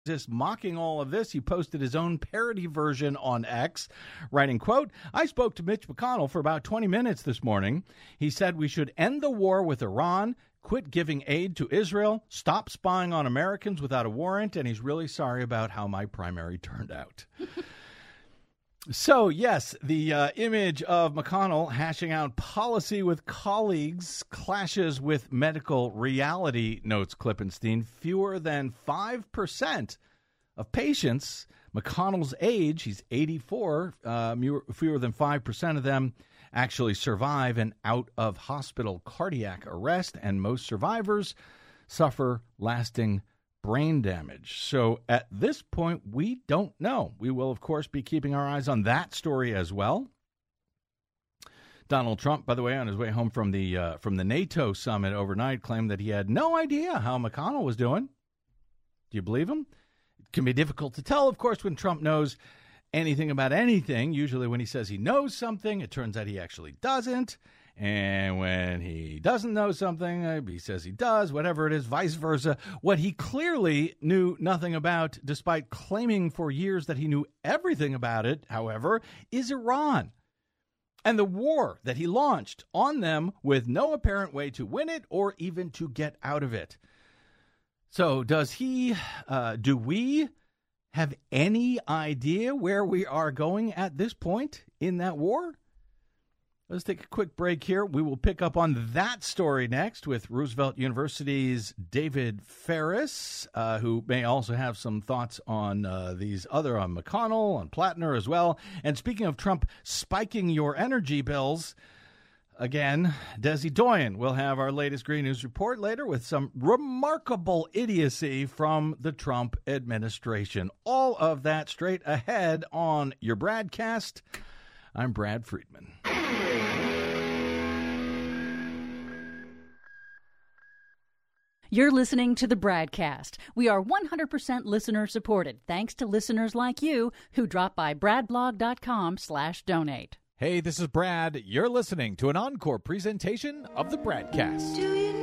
just mocking all of this. He posted his own parody version on X, writing, quote, I spoke to Mitch McConnell for about 20 minutes this morning. He said we should end the war with Iran, quit giving aid to Israel, stop spying on Americans without a warrant, and he's really sorry about how my primary turned out. So, yes, the image of McConnell hashing out policy with colleagues clashes with medical reality, notes Klippenstein. Fewer than 5% of patients McConnell's age, he's 84, fewer than 5% of them actually survive an out-of-hospital cardiac arrest, and most survivors suffer lasting brain damage. So at this point, we don't know. We will, of course, be keeping our eyes on that story as well. Donald Trump, by the way, on his way home from the NATO summit overnight, claimed that he had no idea how McConnell was doing. Do you believe him? It can be difficult to tell, of course, when Trump knows anything about anything. Usually when he says he knows something, it turns out he actually doesn't. And when he doesn't know something, he says he does, whatever it is, vice versa. What he clearly knew nothing about, despite claiming for years that he knew everything about it, however, is Iran and the war that he launched on them with no apparent way to win it or even to get out of it. So do we have any idea where we are going at this point in that war? Let's take a quick break here. We will pick up on that story next with Roosevelt University's David Ferris, who may also have some thoughts on these other, on McConnell, on Plattner as well. And speaking of Trump spiking your energy bills, again, Desi Doyen will have our latest Green News report later with some remarkable idiocy from the Trump administration. All of that straight ahead on your BradCast. I'm Brad Friedman. You're listening to the BradCast. We are 100% listener supported, thanks to listeners like you who drop by bradblog.com/donate. Hey, this is Brad. You're listening to an encore presentation of the BradCast.